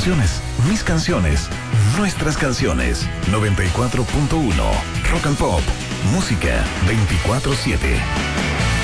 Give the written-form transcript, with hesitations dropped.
canciones, mis canciones, nuestras canciones. 94.1 Rock and Pop. Música 24/7.